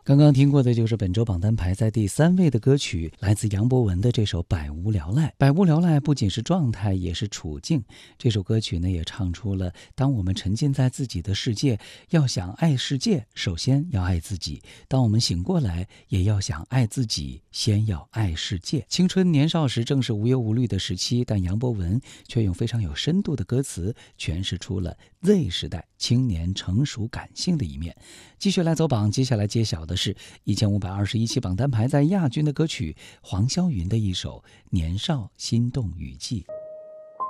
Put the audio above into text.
刚刚听过的就是本周榜单排在第3位的歌曲，来自杨博文的这首《百无聊赖》。百无聊赖不仅是状态，也是处境。这首歌曲呢，也唱出了当我们沉浸在自己的世界，要想爱世界，首先要爱自己；当我们醒过来，也要想爱自己，先要爱世界。青春年少时正是无忧无虑的时期，但杨博文却用非常有深度的歌词诠释出了 Z 时代青年成熟感性的一面。继续来走榜，接下来揭晓的是1521期榜单排在亚军的歌曲，黄霄云的一首《年少心动雨季》。